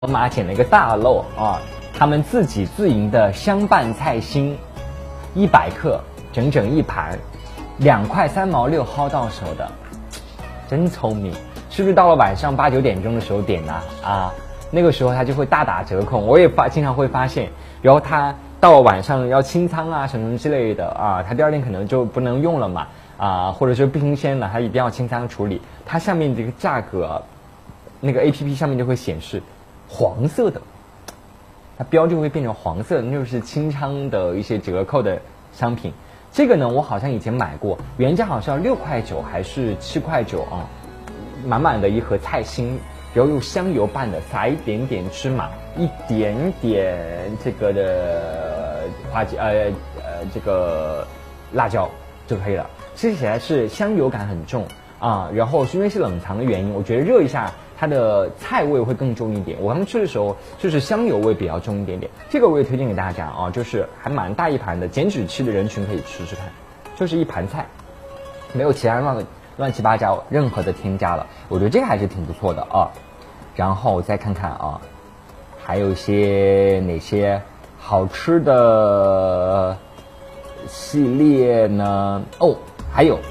盒马捡了一个大漏啊！他们自己自营的香拌菜心，100克，整整1盘，2块3毛6薅到手的，真聪明！是不是到了晚上8、9点钟的时候点呢？啊，那个时候它就会大打折扣。我也经常会发现，然后它到了晚上要清仓啊什么之类的啊，它第2天可能就不能用了嘛啊，或者说不新鲜了，它一定要清仓处理。它上面这个价格，那个 APP 上面就会显示黄色的，它标就会变成黄色的，那就是清仓的一些折扣的商品。这个呢，我好像以前买过，原价好像6块9还是7块9啊，满满的一盒菜心，然后用香油拌的，撒一点点芝麻，一点点这个的这个辣椒就可以了。吃起来是香油感很重啊，然后因为是冷藏的原因，我觉得热一下它的菜味会更重一点。我刚吃的时候就是香油味比较重一点点，这个我也推荐给大家啊，就是还蛮大一盘的，减脂期的人群可以吃吃看，就是一盘菜，没有其他乱七八糟任何的添加了，我觉得这个还是挺不错的啊。然后再看看啊，还有一些哪些好吃的系列呢？哦，还有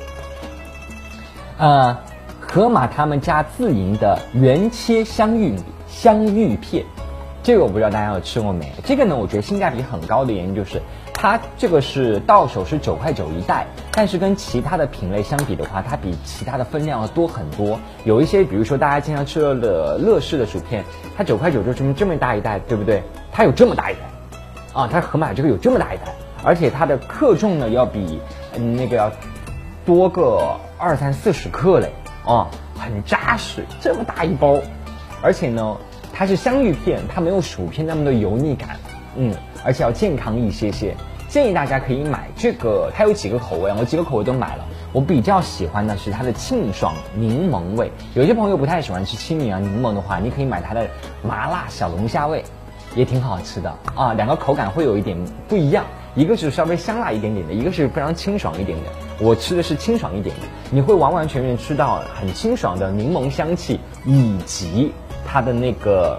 盒马他们家自营的原切香芋片，这个我不知道大家有吃过没？这个呢，我觉得性价比很高的原因就是，它这个是到手是9块9一袋，但是跟其他的品类相比的话，它比其他的分量要多很多。有一些，比如说大家经常吃的乐事的薯片，它9块9就这么大一袋，对不对？它有这么大一袋，啊，它盒马这个有这么大一袋，而且它的克重呢要比那个要多个20、30、40克嘞。哦，很扎实，这么大一包，而且呢，它是香芋片，它没有薯片那么的油腻感，而且要健康一些些。建议大家可以买这个，它有几个口味，我几个口味都买了。我比较喜欢的是它的沁爽柠檬味，有些朋友不太喜欢吃青柠啊柠檬的话，你可以买它的麻辣小龙虾味，也挺好吃的啊。两个口感会有一点不一样，一个是稍微香辣一点点的，一个是非常清爽一点的。我吃的是清爽一点的，你会完完全全吃到很清爽的柠檬香气，以及它的那个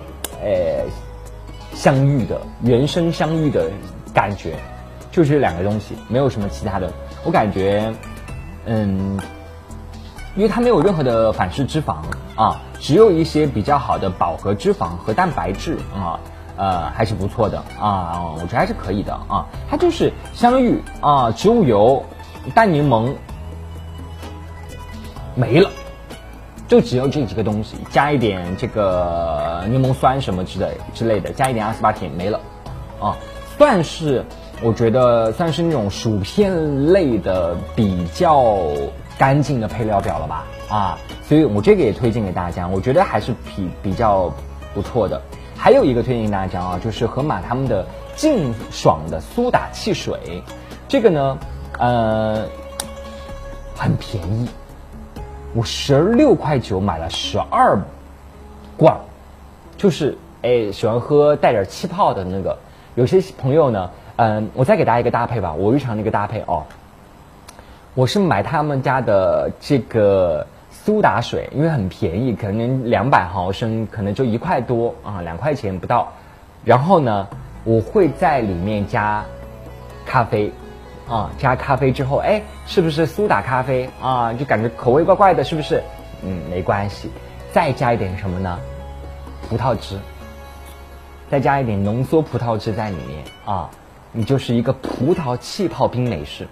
香芋的原生香芋的感觉，就这2个东西，没有什么其他的。我感觉，因为它没有任何的反式脂肪啊，只有一些比较好的饱和脂肪和蛋白质啊。还是不错的啊，我觉得还是可以的啊。它就是香芋啊，植物油、淡柠檬没了，就只有这几个东西，加一点这个柠檬酸什么之类的，加一点28甜没了啊。我觉得算是那种薯片类的比较干净的配料表了吧啊，所以我这个也推荐给大家，我觉得还是比较不错的。还有一个推荐给大家啊，就是盒马他们的劲爽的苏打汽水，这个呢，很便宜，我16块9买了12罐，就是喜欢喝带点气泡的那个。有些朋友呢，我再给大家一个搭配吧，我日常的一个搭配哦，我是买他们家的这个苏打水，因为很便宜，可能200毫升可能就1块多啊，2块钱不到。然后呢，我会在里面加咖啡啊，加咖啡之后，是不是苏打咖啡啊？就感觉口味怪怪的，是不是？没关系，再加一点什么呢？葡萄汁，再加一点浓缩葡萄汁在里面啊，你就是一个葡萄气泡冰美式。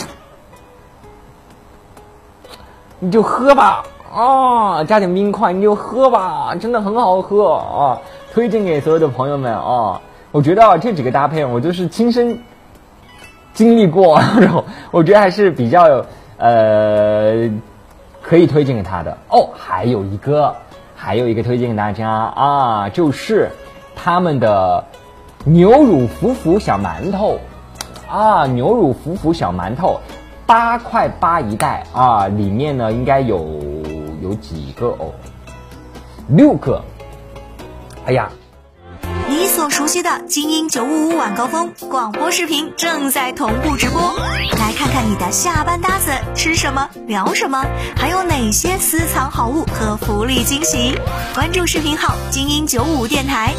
你就喝吧啊，加点冰块你就喝吧，真的很好喝啊！推荐给所有的朋友们啊！我觉得这几个搭配我就是亲身经历过，然后我觉得还是比较可以推荐给他的哦。还有一个推荐给大家啊，就是他们的牛乳浮浮小馒头啊，牛乳浮浮小馒头。8块8一袋啊，里面呢应该有几个哦，6个。哎呀， 你所熟悉的精英955晚高峰广播视频正在同步直播，来看看你的下班搭子吃什么聊什么，还有哪些私藏好物和福利惊喜。关注视频号精英95电台，